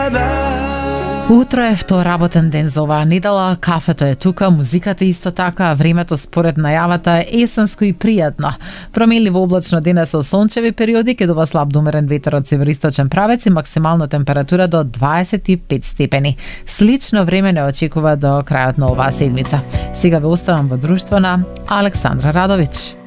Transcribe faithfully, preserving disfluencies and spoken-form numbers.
Утро е втор работен ден за оваа недела, кафето е тука, музиката исто така, времето според најавата е есенско и пријатно. Променливо облачно денес со сончеви периоди, ќе дува слаб до умерен ветер од североисточен правец и максимална температура до дваесет и пет степени. Слично време не очекува до крајот на оваа седмица. Сега ве оставам во друштво на Александра Радович.